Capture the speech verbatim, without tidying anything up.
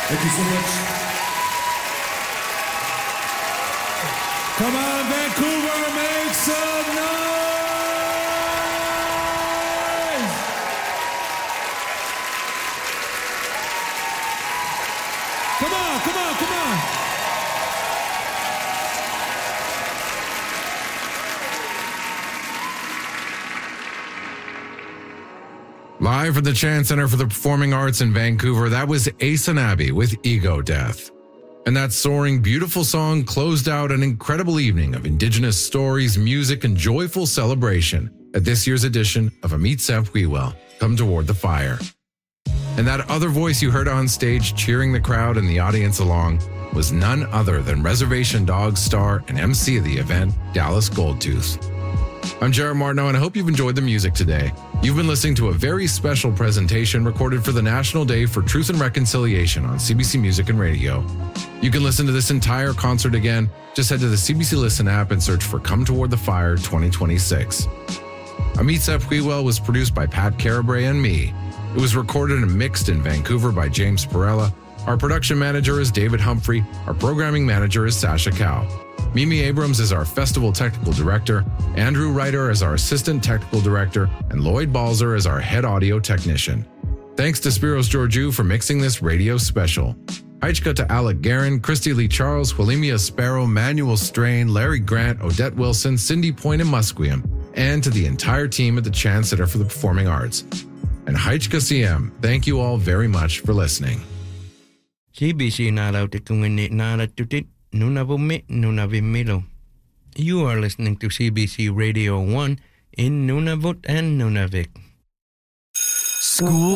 Thank you so much. Come on, Vancouver, make some noise! Come on, come on, come on! Live from the Chan Center for the Performing Arts in Vancouver, that was Ace and Abby with Ego Death. And that soaring, beautiful song closed out an incredible evening of Indigenous stories, music, and joyful celebration at this year's edition of Amit Sep Wewell, Come Toward the Fire. And that other voice you heard on stage cheering the crowd and the audience along was none other than Reservation Dogs star and M C of the event, Dallas Goldtooth. I'm Jared Martineau, and I hope you've enjoyed the music today. You've been listening to a very special presentation recorded for the National Day for Truth and Reconciliation on C B C Music and Radio. You can listen to this entire concert again. Just head to the C B C Listen app and search for Come Toward the Fire twenty twenty-six. Amit Sep Wewell was produced by Pat Carabray and me. It was recorded and mixed in Vancouver by James Perella. Our production manager is David Humphrey. Our programming manager is Sasha Cow. Mimi Abrams is our festival technical director, Andrew Ryder is our assistant technical director, and Lloyd Balzer is our head audio technician. Thanks to Spiros Georgiou for mixing this radio special. Heichka to Alec Guerin, Christy Lee Charles, Willemia Sparrow, Manuel Strain, Larry Grant, Odette Wilson, Cindy Point, and Musqueam, and to the entire team at the Chan Center for the Performing Arts. And Heichka C M, thank you all very much for listening. C B C Nalautikungini Naratutit. Nunavummi Nunavimilo. You are listening to C B C Radio one in Nunavut and Nunavik. School